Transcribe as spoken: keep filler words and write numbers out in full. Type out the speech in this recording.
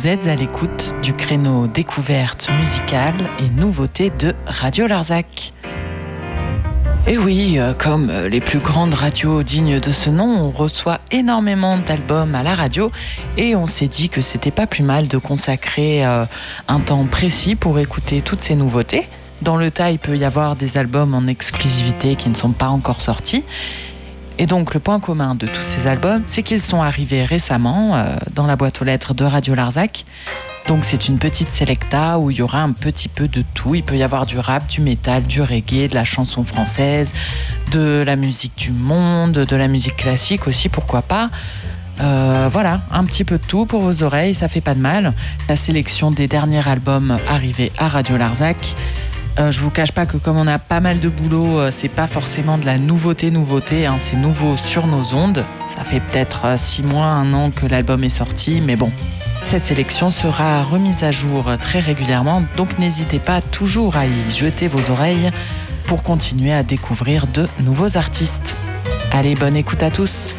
Vous êtes à l'écoute du créneau découverte musicale et nouveautés de Radio Larzac. Et oui, comme les plus grandes radios dignes de ce nom, on reçoit énormément d'albums à la radio et on s'est dit que c'était pas plus mal de consacrer un temps précis pour écouter toutes ces nouveautés. Dans le tas, il peut y avoir des albums en exclusivité qui ne sont pas encore sortis. Et donc le point commun de tous ces albums, c'est qu'ils sont arrivés récemment euh, dans la boîte aux lettres de Radio Larzac. Donc c'est une petite selecta où il y aura un petit peu de tout. Il peut y avoir du rap, du métal, du reggae, de la chanson française, de la musique du monde, de la musique classique aussi, pourquoi pas. Euh, voilà, un petit peu de tout pour vos oreilles, ça fait pas de mal. La sélection des derniers albums arrivés à Radio Larzac. Euh, je vous cache pas que comme on a pas mal de boulot, euh, c'est pas forcément de la nouveauté nouveauté, hein, c'est nouveau sur nos ondes. Ça fait peut-être euh, six mois, un an que l'album est sorti, mais bon. Cette sélection sera remise à jour très régulièrement, donc n'hésitez pas toujours à y jeter vos oreilles pour continuer à découvrir de nouveaux artistes. Allez, bonne écoute à tous.